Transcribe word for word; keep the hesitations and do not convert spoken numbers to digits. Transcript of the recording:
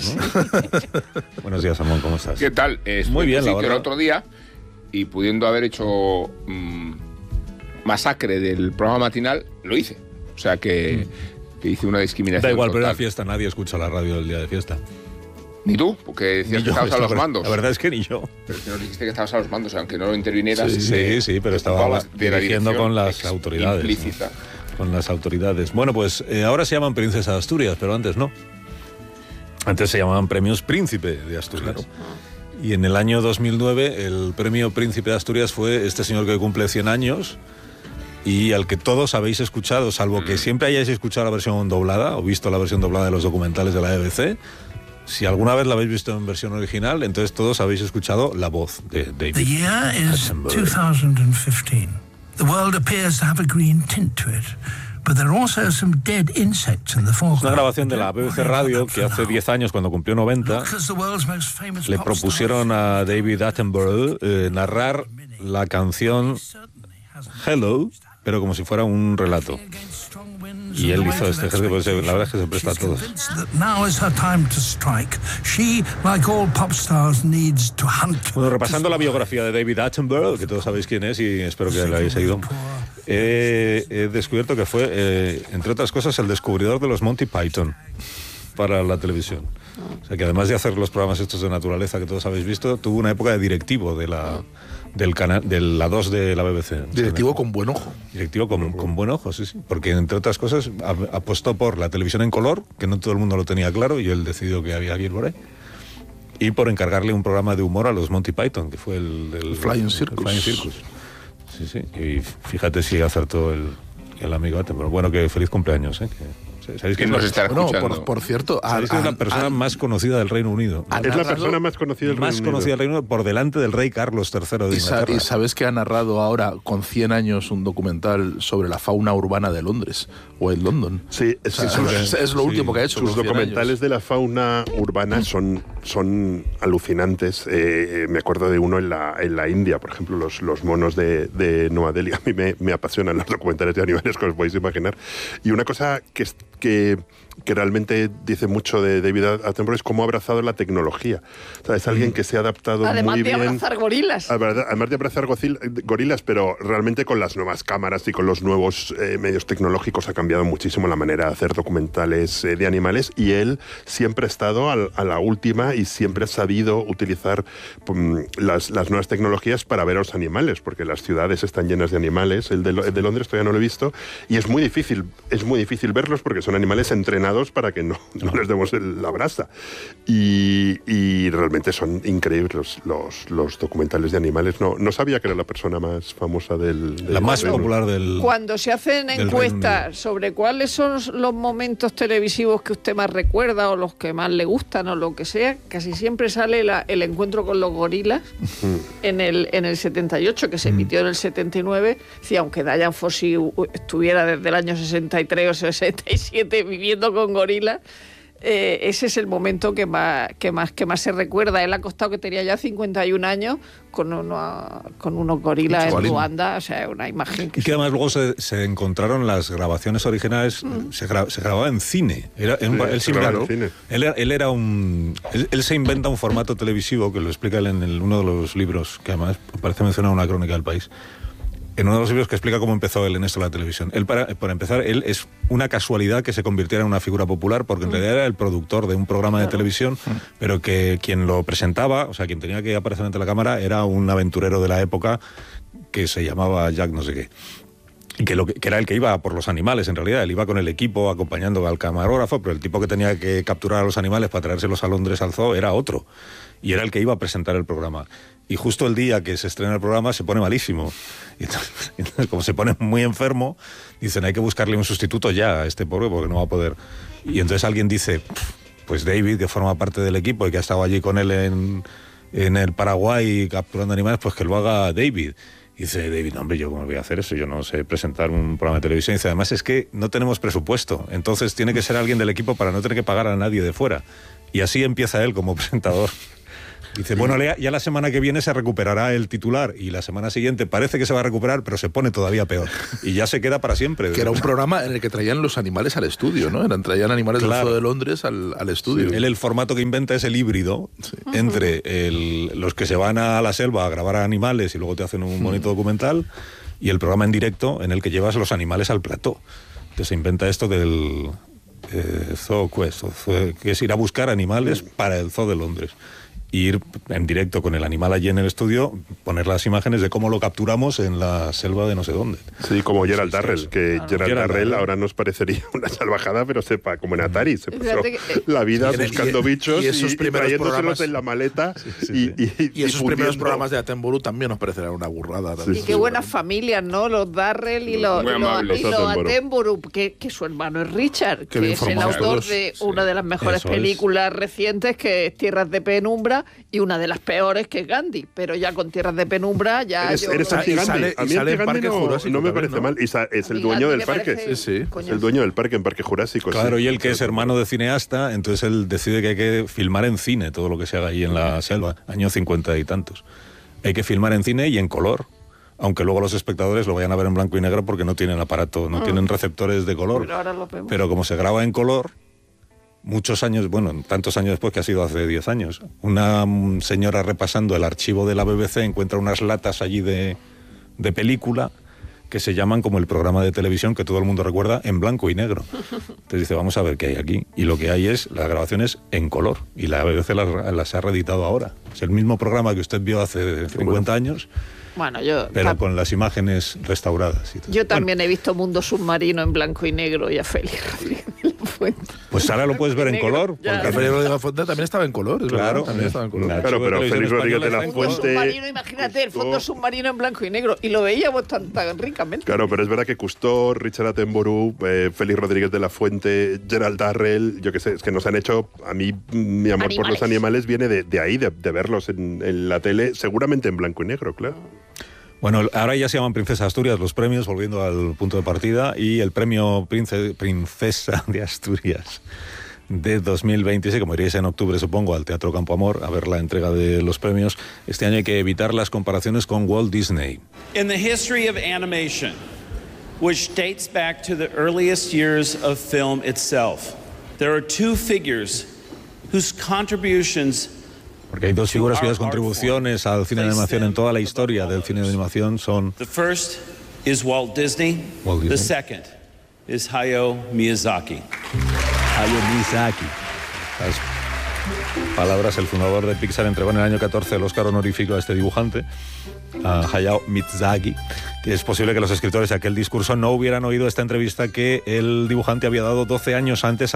¿no? Buenos días, Amón, ¿cómo estás? ¿Qué tal? Eh, Muy bien, la verdad. El verdad. otro día, y pudiendo haber hecho mmm, masacre del programa matinal, lo hice. O sea que, mm. que hice una discriminación. Da igual, total. pero era fiesta, nadie escucha la radio el día de fiesta. Ni tú, porque decías Ni que yo, estabas a los la, mandos. La verdad es que ni yo. Pero si nos dijiste que estabas a los mandos, aunque no lo intervinieras. Sí, sí, sí, pero estaba dirigiendo con las autoridades. Implícita. ¿no? Con las autoridades. Bueno, pues eh, ahora se llaman Princesa de Asturias, pero antes no. Antes se llamaban Premios Príncipe de Asturias. Claro. Y en el año dos mil nueve el premio Príncipe de Asturias fue este señor que cumple cien años y al que todos habéis escuchado, salvo que siempre hayáis escuchado la versión doblada o visto la versión doblada de los documentales de la B B C. Si alguna vez la habéis visto en versión original, entonces todos habéis escuchado la voz de David. The year is two thousand fifteen. The world appears to have a green tint to it. But there are also some dead insects in the foreground. Es una grabación de la B B C Radio que hace diez años, cuando cumplió noventa, le propusieron a David Attenborough eh, narrar la canción Hello, pero como si fuera un relato. Y él hizo este ejercicio, pues, la verdad es que se presta a todos. Bueno, repasando la biografía de David Attenborough, que todos sabéis quién es y espero que la hayáis seguido, eh, he descubierto que fue, eh, entre otras cosas, el descubridor de los Monty Python para la televisión. O sea que además de hacer los programas estos de naturaleza que todos habéis visto, tuvo una época de directivo de la... del canal, de la dos de la B B C. Directivo con buen ojo. Directivo con, con buen ojo, sí, sí. Porque, entre otras cosas, apostó por la televisión en color, que no todo el mundo lo tenía claro, y él decidió que había que ir por ahí. Y por encargarle un programa de humor a los Monty Python, que fue el... el, el Flying Circus. El Flying Circus. Sí, sí. Y fíjate si acertó el, el amigo Attenborough. Bueno, que feliz cumpleaños, ¿eh? Que, ¿sabéis que nos está escuchando? Bueno, por, por cierto, a, es la persona a, más conocida del Reino Unido. ¿no? Es la persona más conocida del Reino más Unido. conocida del Reino Unido por delante del rey Carlos tercero de Inglaterra. Y, y sabes que ha narrado ahora con cien años un documental sobre la fauna urbana de Londres o en London. Sí, es, o sea, es, es lo sí, último que ha hecho. Sus documentales años. de la fauna urbana son, son alucinantes. Eh, me acuerdo de uno en la, en la India, por ejemplo, los, los monos de, de Nueva Delhi. A mí me, me apasionan los documentales de animales, como os podéis imaginar. Y una cosa que que que realmente dice mucho de David Attenborough es cómo ha abrazado la tecnología. O sea, es alguien que se ha adaptado además muy bien... Además de abrazar gorilas. Además de abrazar gorilas, pero realmente con las nuevas cámaras y con los nuevos eh, medios tecnológicos ha cambiado muchísimo la manera de hacer documentales eh, de animales, y él siempre ha estado al, a la última y siempre ha sabido utilizar um, las, las nuevas tecnologías para ver a los animales, porque las ciudades están llenas de animales. El de, el de Londres todavía no lo he visto, y es muy difícil, es muy difícil verlos porque son animales entrenados para que no, no les demos el, la brasa. Y, y realmente son increíbles los, los, los documentales de animales. No, no sabía que era la persona más famosa del... del la más reino. popular del... Cuando se hacen encuestas sobre cuáles son los momentos televisivos que usted más recuerda o los que más le gustan o lo que sea, casi siempre sale la, el encuentro con los gorilas mm. en, el, en el setenta y ocho, que se emitió mm. en el setenta y nueve. Sí, aunque Dian Fossey estuviera desde el año sesenta y tres o sesenta y siete viviendo con gorilas, eh, ese es el momento que más, que, más, que más se recuerda. Él ha costado que tenía ya cincuenta y un años con, uno, con unos gorilas en Ruanda, o sea, una imagen que... Y que además luego se, se encontraron las grabaciones originales, mm. se, gra, se grababa en cine. Era, en, sí, él, se claro. cine. Él, él era un... Él, él se inventa un formato televisivo, que lo explica él en el, uno de los libros, que además parece mencionar una crónica del País, en uno de los libros que explica cómo empezó él en esto de la televisión. Él, para, para empezar, él es una casualidad que se convirtiera en una figura popular, porque en realidad era el productor de un programa de televisión, pero que quien lo presentaba, o sea, quien tenía que aparecer ante la cámara, era un aventurero de la época que se llamaba Jack no sé qué. Y que, lo que, que era el que iba por los animales, en realidad. Él iba con el equipo acompañando al camarógrafo, pero el tipo que tenía que capturar a los animales para traérselos a Londres al zoo era otro. Y era el que iba a presentar el programa. Y justo el día que se estrena el programa se pone malísimo. Y entonces, entonces, como se pone muy enfermo, dicen, hay que buscarle un sustituto ya a este pobre porque no va a poder. Y entonces alguien dice, pues David, que forma parte del equipo y que ha estado allí con él en, en el Paraguay capturando animales, pues que lo haga David. Y dice David, no, hombre, ¿yo cómo voy a hacer eso? Yo no sé presentar un programa de televisión. Y dice, además es que no tenemos presupuesto, entonces tiene que ser alguien del equipo para no tener que pagar a nadie de fuera. Y así empieza él como presentador. Dice, bueno, ya la semana que viene se recuperará el titular y la semana siguiente parece que se va a recuperar, pero se pone todavía peor. Y ya se queda para siempre. Que era un programa en el que traían los animales al estudio, ¿no? Eran, traían animales claro. del Zoo de Londres al, al estudio. Sí, él el formato que inventa es el híbrido sí. entre el, los que se van a la selva a grabar a animales y luego te hacen un bonito documental y el programa en directo en el que llevas los animales al plató. Entonces se inventa esto del eh, Zoo Quest, que es ir a buscar animales para el Zoo de Londres. Ir en directo con el animal allí en el estudio, poner las imágenes de cómo lo capturamos en la selva de no sé dónde. Sí, como Gerald Darrell, que claro. Gerald, Gerald Darrell ahora nos parecería una salvajada, pero sepa, como en Atari, se pasó que, la vida sí, buscando y, bichos y, esos y, y trayéndoselos en la maleta. Sí, sí, sí. Y, y, y, y esos y primeros programas de Attenborough también nos parecerán una burrada. Sí, y qué buenas familias, ¿no? Los Darrell y los, y los, y los Attenborough, que, que su hermano es Richard, que, que es el autor de sí. una de las mejores películas recientes, que es Tierras de Penumbra, y una de las peores que es Gandhi, pero ya con Tierras de Penumbra ya eres, yo... Eres anti Gandhi. A mí el Parque no, Jurásico no me parece ¿no? mal. Y sa, es el dueño del parque. Parece, sí, sí. Es el dueño del parque en Parque Jurásico. Claro, sí. y él que es hermano de cineasta, entonces él decide que hay que filmar en cine todo lo que se haga ahí en la selva, años cincuenta y tantos. Hay que filmar en cine y en color. Aunque luego los espectadores lo vayan a ver en blanco y negro porque no tienen aparato, no mm. tienen receptores de color. Pero, ahora lo vemos. Pero como se graba en color... Muchos años, bueno, tantos años después, que ha sido hace diez años, una señora repasando el archivo de la B B C encuentra unas latas allí de, de película que se llaman como el programa de televisión que todo el mundo recuerda en blanco y negro. Entonces dice, vamos a ver qué hay aquí. Y lo que hay es las grabaciones en color. Y la B B C las, las ha reeditado ahora. Es el mismo programa que usted vio hace cincuenta años. Bueno, yo... Pero con las imágenes restauradas. Y todo. Yo también bueno. he visto Mundo Submarino en blanco y negro y a Félix Rodríguez de la Fuente. Pues ahora lo puedes ver en color. Porque Félix Rodríguez de la Fuente también estaba en color. Claro, también estaba en color. Claro, pero Félix Rodríguez de la Fuente... Submarino, imagínate, el fondo submarino en blanco y negro. Y lo veíamos tan, tan ricamente. Claro, pero es verdad que Cousteau, Richard Attenborough, eh, Félix Rodríguez de la Fuente, Gerald Darrell, yo qué sé, es que nos han hecho... A mí, mi amor animales. por los animales viene de, de ahí, de, de verlos en, en la tele, seguramente en blanco y negro, claro. Bueno, ahora ya se llaman Princesa Asturias los premios, volviendo al punto de partida, y el premio Prince, Princesa de Asturias de dos mil veintiséis, como iréis en octubre, supongo, al Teatro Campo Amor, a ver la entrega de los premios. Este año hay que evitar las comparaciones con Walt Disney. In the history of animation, which dates back to the earliest years of film itself, there are two figures whose contributions... Porque hay dos figuras cuyas contribuciones al cine de animación en toda la historia del cine de animación son... The first is Walt Disney. Walt Disney. The second is Hayao Miyazaki. Hayao Miyazaki. Las palabras, el fundador de Pixar entregó en el año catorce el Oscar honorífico a este dibujante, a Hayao Miyazaki, que es posible que los escritores de aquel discurso no hubieran oído esta entrevista que el dibujante había dado doce años antes a